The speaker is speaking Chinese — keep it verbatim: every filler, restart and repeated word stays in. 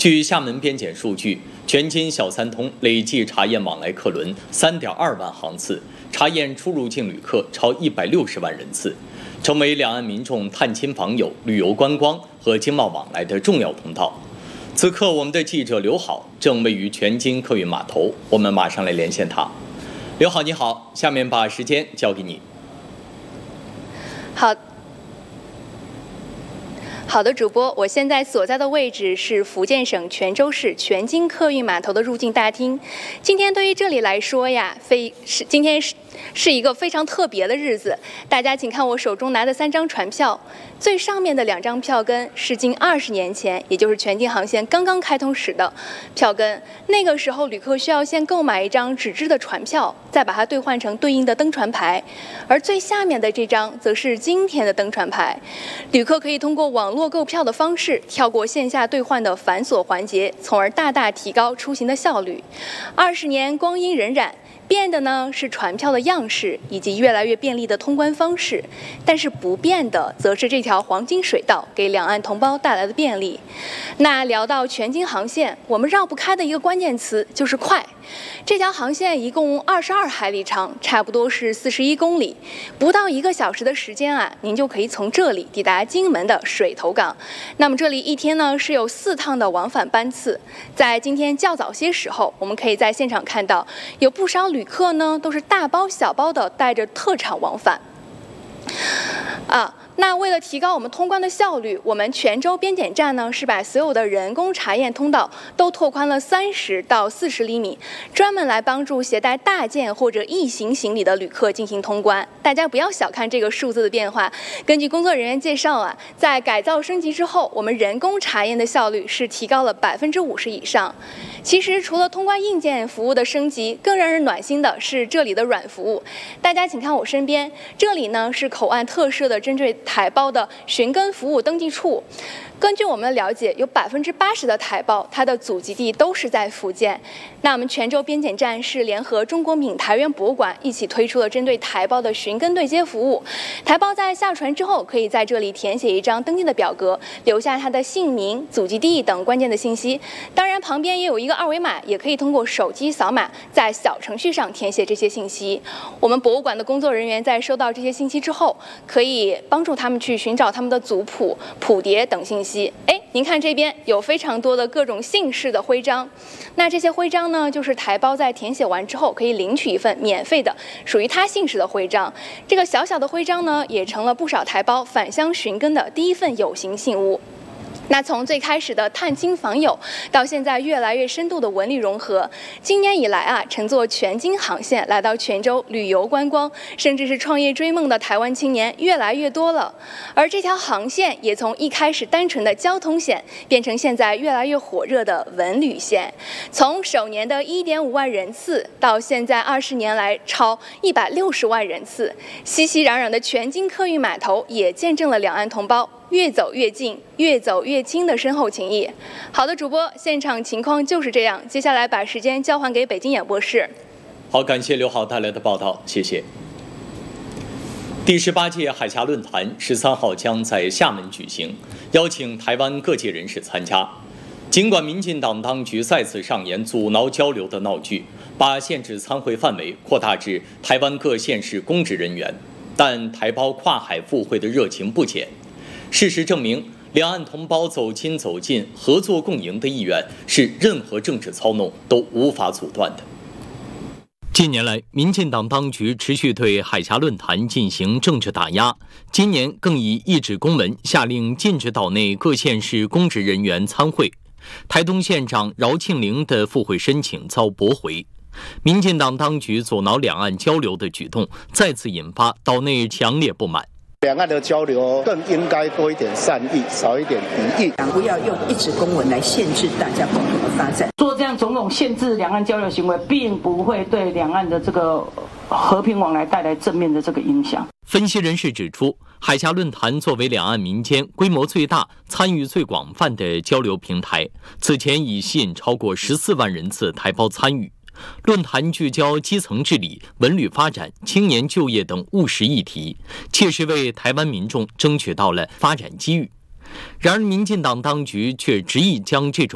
据厦门边检数据，全津小三通累计查验往来客轮三点二万航次，查验出入境旅客超一百六十万人次，成为两岸民众探亲访友、旅游观光和经贸往来的重要通道。此刻，我们的记者刘好正位于全津客运码头，我们马上来连线他。刘好，你好，下面把时间交给你。 好。好的，主播，我现在所在的位置是福建省泉州市全津客运码头的入境大厅。今天对于这里来说呀，非是今天是是一个非常特别的日子。大家请看我手中拿的三张船票，最上面的两张票根是近二十年前，也就是全津航线刚刚开通时的票根。那个时候，旅客需要先购买一张纸质的船票，再把它兑换成对应的登船牌。而最下面的这张，则是今天的登船牌。旅客可以通过网络购票的方式，跳过线下兑换的繁琐环节，从而大大提高出行的效率。二十年光阴荏苒，变的呢是船票的样式以及越来越便利的通关方式，但是不变的则是这条黄金水道给两岸同胞带来的便利。那聊到全津航线，我们绕不开的一个关键词就是快。这条航线一共二十二海里长，差不多是四十一公里，不到一个小时的时间啊，您就可以从这里抵达金门的水头港。那么这里一天呢是有四趟的往返班次。在今天较早些时候，我们可以在现场看到有不少旅客呢都是大包小包的带着特产往返。啊。那为了提高我们通关的效率，我们泉州边检站呢是把所有的人工查验通道都拓宽了三十到四十厘米，专门来帮助携带大件或者异形行李的旅客进行通关。大家不要小看这个数字的变化。根据工作人员介绍啊，在改造升级之后，我们人工查验的效率是提高了百分之五十以上。其实除了通关硬件服务的升级，更让人暖心的是这里的软服务。大家请看我身边，这里呢是口岸特设的针对台胞的寻根服务登记处。根据我们的了解，有百分之八十的台胞，它的祖籍地都是在福建。那我们泉州边检站是联合中国闽台湾博物馆一起推出了针对台胞的寻根对接服务。台胞在下船之后，可以在这里填写一张登记的表格，留下他的姓名、祖籍地等关键的信息。当然，旁边也有一个二维码，也可以通过手机扫码，在小程序上填写这些信息。我们博物馆的工作人员在收到这些信息之后，可以帮助他们去寻找他们的族谱、谱牒等信息。哎，您看这边有非常多的各种姓氏的徽章，那这些徽章呢，就是台胞在填写完之后可以领取一份免费的属于他姓氏的徽章。这个小小的徽章呢，也成了不少台胞返乡寻根的第一份有形信物。那从最开始的探亲访友，到现在越来越深度的文旅融合，今年以来啊，乘坐全津航线来到泉州旅游观光，甚至是创业追梦的台湾青年越来越多了。而这条航线也从一开始单纯的交通线，变成现在越来越火热的文旅线。从首年的一点五万人次，到现在二十年来超一百六十万人次，熙熙攘攘的全津客运码头也见证了两岸同胞越走越近、越走越亲的深厚情谊。好的，主播，现场情况就是这样。接下来把时间交还给北京演播室。 好，感谢刘好带来的报道，谢谢。第十八届海峡论坛十三号将在厦门举行，邀请台湾各界人士参加。尽管民进党当局再次上演阻挠交流的闹剧，把限制参会范围扩大至台湾各县市公职人员，但台胞跨海赴会的热情不减。事实证明，两岸同胞走亲走近、合作共赢的意愿是任何政治操弄都无法阻断的。近年来，民进党当局持续对海峡论坛进行政治打压，今年更以一纸公文下令禁止岛内各县市公职人员参会。台东县长饶庆铃的赴会申请遭驳回。民进党当局阻挠两岸交流的举动，再次引发岛内强烈不满。 两岸的交流更应该多一点善意，少一点敌意。 不要用一纸公文来限制大家共同的发展。 做这样种种限制两岸交流行为，并不会对两岸的这个和平往来带来正面的这个影响。 分析人士指出，海峡论坛作为两岸民间规模最大、参与最广泛的交流平台，此前已吸引超过十四万人次台胞参与。论坛聚焦基层治理、文旅发展、青年就业等务实议题，切实为台湾民众争取到了发展机遇。然而，民进党当局却执意将这种